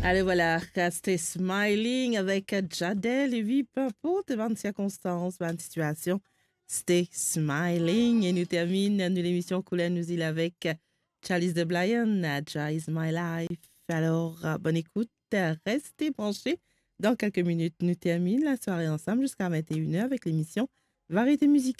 Allez, voilà, restez smiling avec Jadel et oui, peu importe, les circonstances, les situation, stay smiling. Et nous terminons nous, l'émission Couleur nous il avec Charles de Blyan, Nadja is my life. Alors, bonne écoute, restez branchés. Dans quelques minutes, nous terminons la soirée ensemble jusqu'à 21h avec l'émission Variété musicale.